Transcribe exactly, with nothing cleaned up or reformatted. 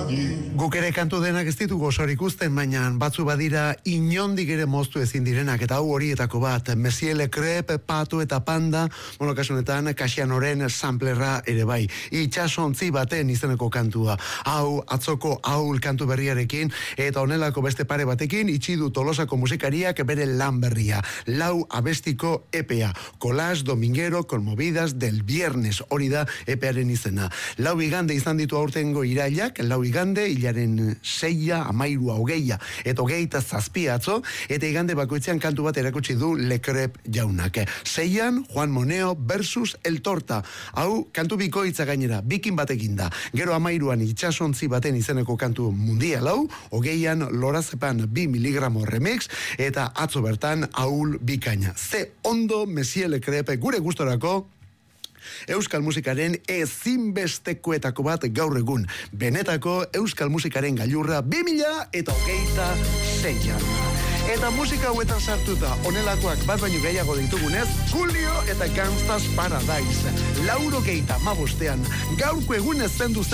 Guk ere kantu denak ez ditugu osorik ikusten, baina batzu badira inondik ere moztu ezin direnak, eta hau horietako bat, Monsieur Le Crep, Pato eta Panda, bueno, kasunetan, Kasianoren samplerra ere bai, itxasontzi baten izeneko kantua, hau atzoko haul kantu berriarekin, eta honelako beste pare batekin, itxi du Tolosako musikariak bere lan berria, lau abestiko epea, Collage Dominguero con movidas del viernes, hori da epearen izena. Lau igande izan ditu aurtengo irailak, lau igande, hilaren seia, amairua, hogeia, eta hogeita zazpia atzo, eta igande bakoitzean kantu bat erakutsi du Le Crep jaunak. Seian, Juan Moneo versus El Torta. Hau, kantu bikoitza gainera, bikin batekin da. Gero amairuan itxasontzi baten izeneko kantu mundial hau, hogeian lorazepan bi miligramo remix, eta atzo bertan haul bikaina. Ze ondo Monsieur Le Crep gure gustorako euskal musikaren ezinbestekoetako bat gaur egun. Benetako euskal musikaren gailurra bi mila eta hogeita zeian. Eta musika hauetan sartuta honelakoak bat baino gehiago ditugunez, Julio eta Gangsta's Paradise. Lauro geita mabostean, gaurko egunez zendu